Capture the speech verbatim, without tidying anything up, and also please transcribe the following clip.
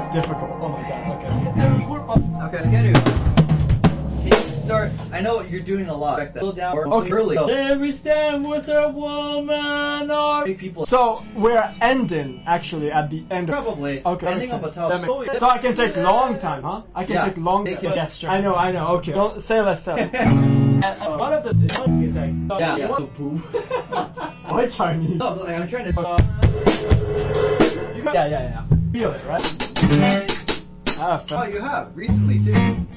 difficult. Oh my god, okay. Okay, get it. Can you start? I know you're doing a lot. Slow down. Okay. Early. There we stand with a woman or People. So we're ending actually at the end of Probably. Okay, that makes Depending on sense. what's how That makes- So I can take long time, huh? I can Yeah, take long take time. it. Gesture. I know, I know, okay. Don't say less stuff. And, uh, one of the one is like Yeah. you Yeah. want- Why Chinese? No, like, I'm trying to. Uh, you got, yeah, yeah, yeah. Feel it, right? I have Oh, fun. you have recently too.